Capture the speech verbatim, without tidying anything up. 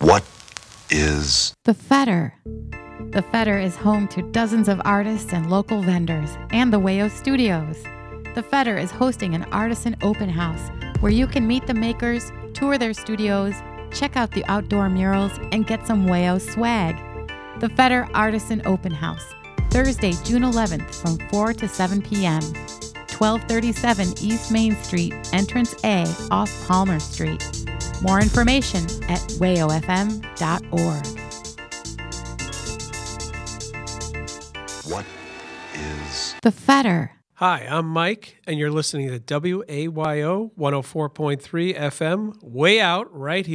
What is The Fetter. The Fetter is home to dozens of artists and local vendors and the Wayo Studios. The Fetter is hosting an artisan open house where you can meet the makers, tour their studios, check out the outdoor murals, and get some Wayo swag. The Fetter Artisan Open House, Thursday, June eleventh from four to seven p.m., twelve thirty-seven East Main Street, Entrance A off Palmer Street. More information at wayo f m dot org. what is The Fetter. Hi, I'm Mike, and you're listening to W A Y O one oh four point three F M, way out right here.